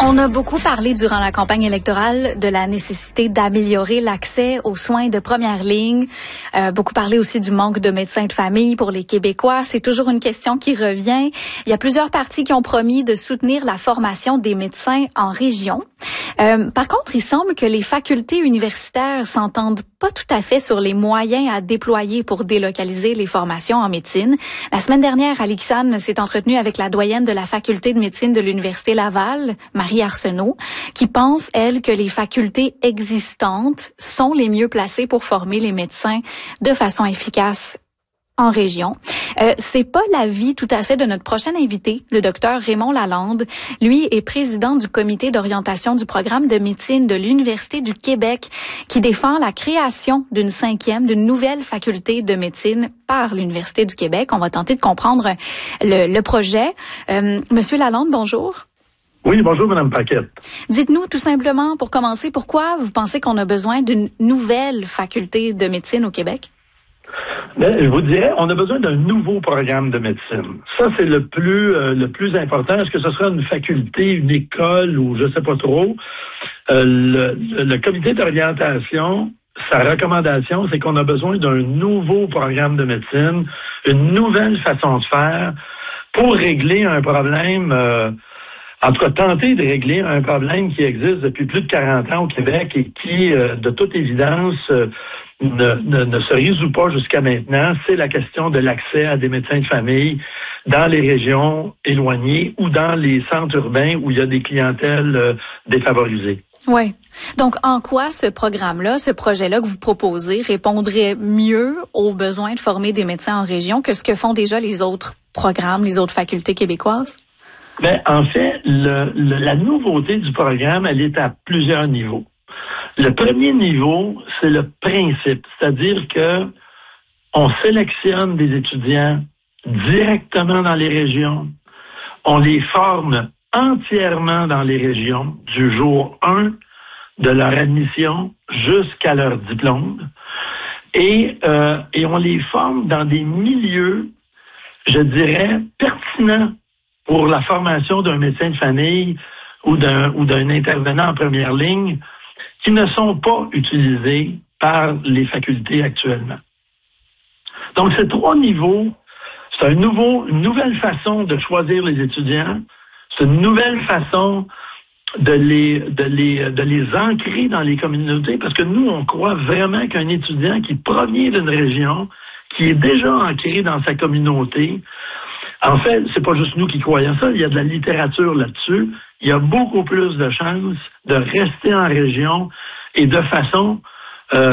On a beaucoup parlé durant la campagne électorale de la nécessité d'améliorer l'accès aux soins de première ligne. Beaucoup parlé aussi du manque de médecins de famille pour les Québécois. C'est toujours une question qui revient. Il y a plusieurs partis qui ont promis de soutenir la formation des médecins en région. Par contre, il semble que les facultés universitaires s'entendent pas tout à fait sur les moyens à déployer pour délocaliser les formations en médecine. La semaine dernière, Alix Anne s'est entretenue avec la doyenne de la faculté de médecine de l'Université Laval, Marie Arsenault, qui pense, elle, que les facultés existantes sont les mieux placées pour former les médecins de façon efficace en région. C'est pas l'avis tout à fait de notre prochain invité, le docteur Raymond Lalande. Lui est président du comité d'orientation du programme de médecine de l'Université du Québec, qui défend la création d'une nouvelle faculté de médecine par l'Université du Québec. On va tenter de comprendre le projet. Monsieur Lalande, bonjour. Oui, bonjour, Mme Paquette. Dites-nous tout simplement, pour commencer, pourquoi vous pensez qu'on a besoin d'une nouvelle faculté de médecine au Québec? Ben, je vous dirais, on a besoin d'un nouveau programme de médecine. Ça, c'est le plus important. Est-ce que ce sera une faculté, une école ou je sais pas trop? Le comité d'orientation, sa recommandation, c'est qu'on a besoin d'un nouveau programme de médecine, une nouvelle façon de faire pour régler un problème, en tout cas tenter de régler un problème qui existe depuis plus de 40 ans au Québec et qui, de toute évidence, ne se résout pas jusqu'à maintenant, c'est la question de l'accès à des médecins de famille dans les régions éloignées ou dans les centres urbains où il y a des clientèles défavorisées. Oui. Donc, en quoi ce programme-là, ce projet-là que vous proposez répondrait mieux aux besoins de former des médecins en région que ce que font déjà les autres programmes, les autres facultés québécoises? Ben, en fait, la nouveauté du programme, elle est à plusieurs niveaux. Le premier niveau, c'est le principe, c'est-à-dire que on sélectionne des étudiants directement dans les régions, on les forme entièrement dans les régions du jour 1 de leur admission jusqu'à leur diplôme et on les forme dans des milieux, je dirais, pertinents pour la formation d'un médecin de famille ou d'un intervenant en première ligne qui ne sont pas utilisés par les facultés actuellement. Donc, ces trois niveaux, c'est une nouvelle façon de choisir les étudiants, c'est une nouvelle façon de les ancrer dans les communautés, parce que nous, on croit vraiment qu'un étudiant qui provient d'une région, qui est déjà ancré dans sa communauté, en fait, c'est pas juste nous qui croyons ça, il y a de la littérature là-dessus. Il y a beaucoup plus de chances de rester en région et de façon